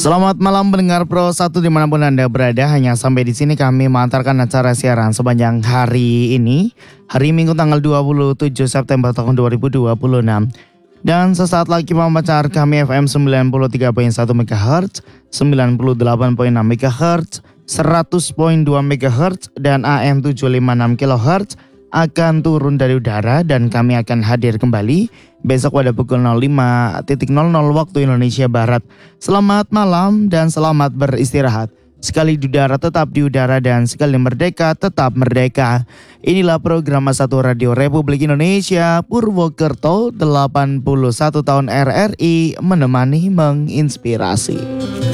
Selamat malam pendengar Pro 1 dimanapun Anda berada. Hanya sampai di sini kami mengantarkan acara siaran sepanjang hari ini, hari Minggu tanggal 27 September tahun 2026. Dan sesaat lagi memancar kami FM 93.1 MHz, 98.6 MHz, 100.2 MHz, dan AM 756 kHz akan turun dari udara dan kami akan hadir kembali besok pada pukul 05.00 waktu Indonesia Barat. Selamat malam dan selamat beristirahat. Sekali di udara tetap di udara dan sekali merdeka tetap merdeka. Inilah program Satu Radio Republik Indonesia Purwokerto, 81 tahun RRI menemani menginspirasi.